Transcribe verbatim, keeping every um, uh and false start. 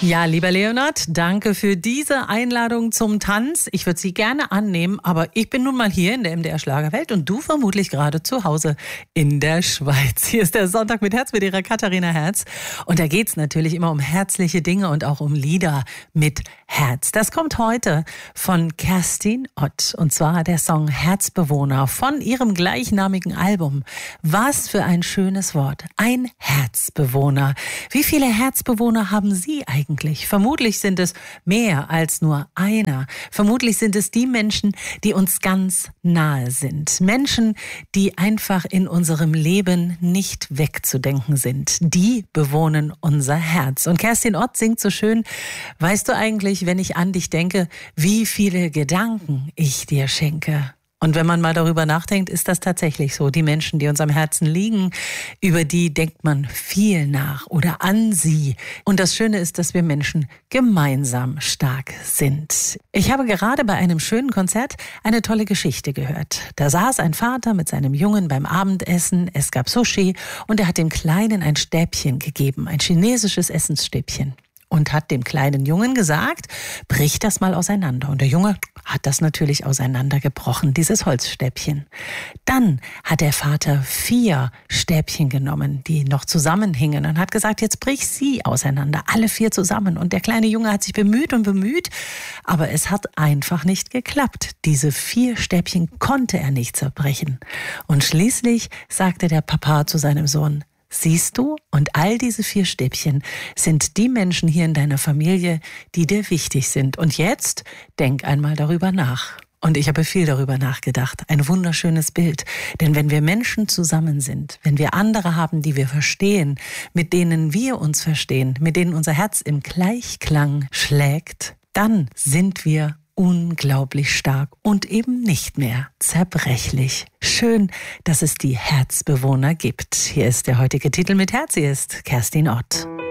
Ja, lieber Leonhard, danke für diese Einladung zum Tanz. Ich würde sie gerne annehmen, aber ich bin nun mal hier in der M D R Schlagerwelt und du vermutlich gerade zu Hause in der Schweiz. Hier ist der Sonntag mit Herz mit ihrer Katharina Herz. Und da geht's natürlich immer um herzliche Dinge und auch um Lieder mit Herz. Das kommt heute von Kerstin Ott und zwar der Song Herzbewohner von ihrem gleichnamigen Album. Was für ein schönes Wort. Ein Herzbewohner. Wie viele Herzbewohner haben Sie eigentlich? Vermutlich sind es mehr als nur einer. Vermutlich sind es die Menschen, die uns ganz nahe sind. Menschen, die einfach in unserem Leben nicht wegzudenken sind. Die bewohnen unser Herz. Und Kerstin Ott singt so schön, weißt du eigentlich, wenn ich an dich denke, wie viele Gedanken ich dir schenke? Und wenn man mal darüber nachdenkt, ist das tatsächlich so. Die Menschen, die uns am Herzen liegen, über die denkt man viel nach oder an sie. Und das Schöne ist, dass wir Menschen gemeinsam stark sind. Ich habe gerade bei einem schönen Konzert eine tolle Geschichte gehört. Da saß ein Vater mit seinem Jungen beim Abendessen, es gab Sushi und er hat dem Kleinen ein Stäbchen gegeben, ein chinesisches Essensstäbchen. Und hat dem kleinen Jungen gesagt, brich das mal auseinander. Und der Junge hat das natürlich auseinandergebrochen, dieses Holzstäbchen. Dann hat der Vater vier Stäbchen genommen, die noch zusammenhingen und hat gesagt, jetzt brich sie auseinander, alle vier zusammen. Und der kleine Junge hat sich bemüht und bemüht, aber es hat einfach nicht geklappt. Diese vier Stäbchen konnte er nicht zerbrechen. Und schließlich sagte der Papa zu seinem Sohn, siehst du, und all diese vier Stäbchen sind die Menschen hier in deiner Familie, die dir wichtig sind. Und jetzt denk einmal darüber nach. Und ich habe viel darüber nachgedacht. Ein wunderschönes Bild. Denn wenn wir Menschen zusammen sind, wenn wir andere haben, die wir verstehen, mit denen wir uns verstehen, mit denen unser Herz im Gleichklang schlägt, dann sind wir unglaublich stark und eben nicht mehr zerbrechlich. Schön, dass es die Herzbewohner gibt. Hier ist der heutige Titel mit Herz. Hier ist Kerstin Ott.